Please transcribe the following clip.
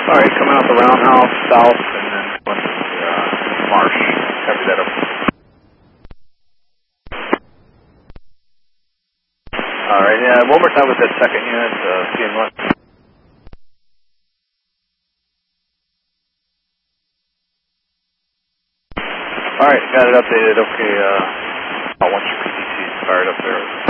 Alright, coming out the roundhouse south and then going to the marsh. Copy that up. Alright, yeah, one more time with that second unit, CM1. Alright, got it updated. Okay, once your PTC is fired up there.